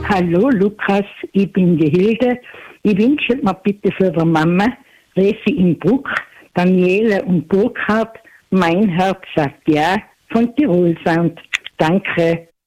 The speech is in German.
Hallo Lukas, ich bin die Hilde. Ich wünsche mir bitte für die Mama, Resi in Bruck, Daniela und Burkhard, mein Herz sagt ja, von Tirol Sound. Danke.